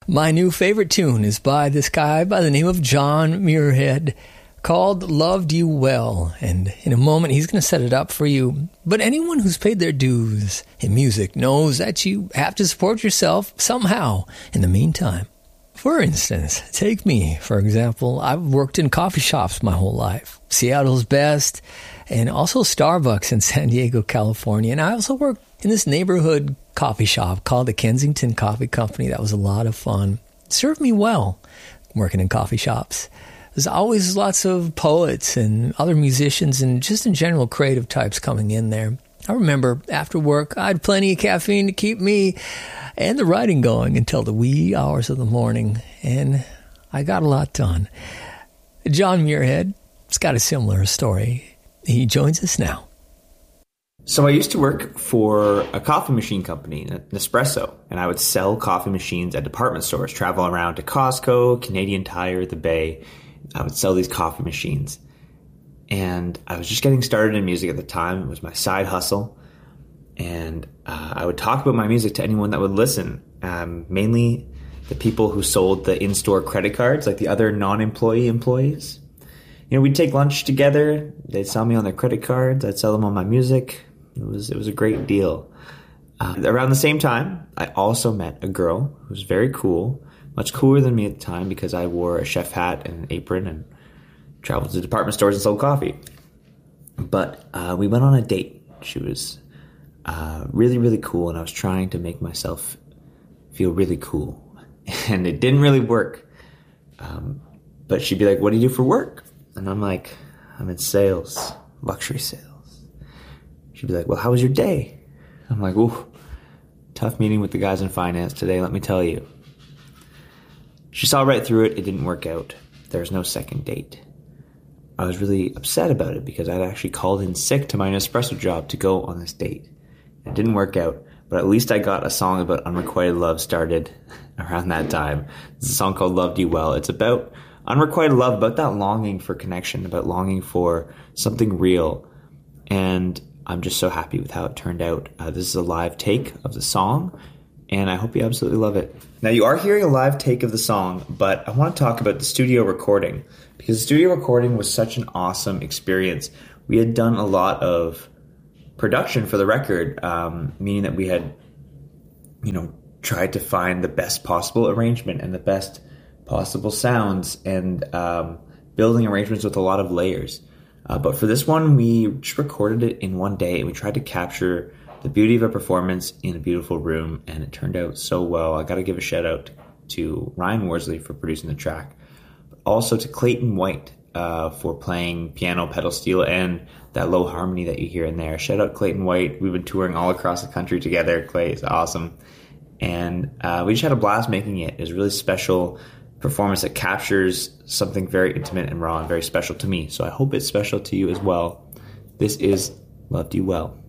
My new favorite tune is by this guy by the name of John Muirhead, called Loved You Well, and in a moment he's going to set it up for you. But anyone who's paid their dues in music knows that you have to support yourself somehow in the meantime. For instance, take me, for example. I've worked in coffee shops my whole life. Seattle's Best, and also Starbucks in San Diego, California. And I also worked in this neighborhood coffee shop called the Kensington Coffee Company. That was a lot of fun. It served me well working in coffee shops. There's always lots of poets and other musicians and just in general creative types coming in there. I remember after work, I had plenty of caffeine to keep me and the writing going until the wee hours of the morning, and I got a lot done. John Muirhead has got a similar story. He joins us now. So I used to work for a coffee machine company, Nespresso, and I would sell coffee machines at department stores, travel around to Costco, Canadian Tire, the Bay. I would sell these coffee machines. And I was just getting started in music at the time. It was my side hustle. And I would talk about my music to anyone that would listen, mainly the people who sold the in-store credit cards, like the other non-employee employees. You know, we'd take lunch together. They'd sell me on their credit cards. I'd sell them on my music. It was a great deal. Around the same time, I also met a girl who was very cool, much cooler than me at the time because I wore a chef hat and an apron and traveled to department stores and sold coffee. But we went on a date. She was really, really cool, and I was trying to make myself feel really cool. And it didn't really work. But she'd be like, "What do you do for work?" And I'm like, "I'm in sales, luxury sales." She'd be like, "Well, how was your day?" I'm like, "Ooh, tough meeting with the guys in finance today, let me tell you." She saw right through it. It didn't work out. There was no second date. I was really upset about it because I'd actually called in sick to my Nespresso job to go on this date. It didn't work out, but at least I got a song about unrequited love started around that time. It's a song called Loved You Well. It's about unrequited love, about that longing for connection, about longing for something real. And I'm just so happy with how it turned out. This is a live take of the song, and I hope you absolutely love it. Now, you are hearing a live take of the song, but I want to talk about the studio recording, because the studio recording was such an awesome experience. We had done a lot of production for the record, meaning that we had, tried to find the best possible arrangement and the best possible sounds and building arrangements with a lot of layers. But for this one, we just recorded it in one day, and we tried to capture the beauty of a performance in a beautiful room, and it turned out so well. I got to give a shout out to Ryan Worsley for producing the track, but also to Clayton White for playing piano, pedal steel, and that low harmony that you hear in there. Shout out Clayton White. We've been touring all across the country together. Clay is awesome. And we just had a blast making it. It was a really special performance that captures something very intimate and raw and very special to me. So I hope it's special to you as well. This is Loved You Well.